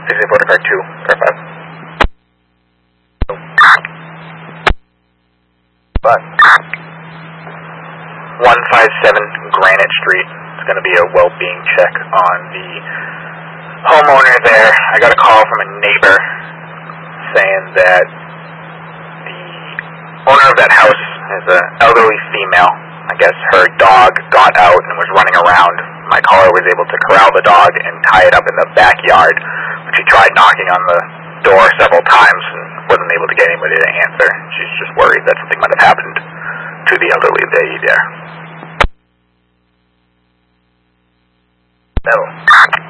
Border Car 2, Car 5. But 157 Granite Street. It's going to be a well-being check on the homeowner there. I got a call from a neighbor saying that the owner of that house is an elderly female. I guess her dog got out and was running around. My caller was able to corral the dog and tie it up in the backyard. But she tried knocking on the door several times and wasn't able to get anybody to answer. She's just worried that something might have happened to the elderly lady there. So